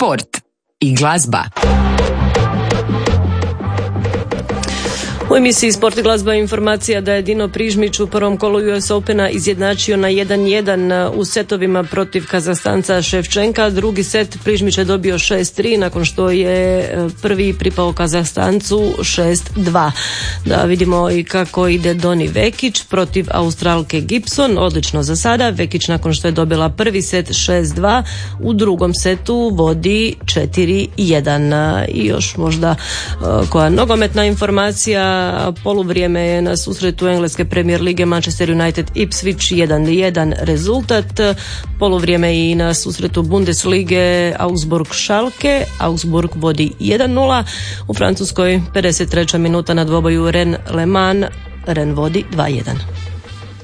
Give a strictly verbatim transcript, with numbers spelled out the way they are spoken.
sport i glazba. U emisiji Sport i glazba informacija da je Dino Prižmić u prvom kolu U S Opena izjednačio na jedan jedan u setovima protiv Kazahstanca Ševčenka. Drugi set Prižmić je dobio šest tri nakon što je prvi pripao Kazahstancu šest dva. Da vidimo i kako ide Doni Vekić protiv Australke Gibson. Odlično za sada. Vekić nakon što je dobila prvi set šest dva u drugom setu vodi četiri jedan. I još možda koja nogometna informacija. Poluvrijeme je na susretu Engleske Premier lige Manchester United Ipswich jedan jedan rezultat. Poluvrijeme i na susretu Bundeslige Augsburg Schalke. Augsburg vodi jedan nula. U Francuskoj pedeset treća minuta na dvoboju Rennes Le Mans. Rennes vodi dva jedan.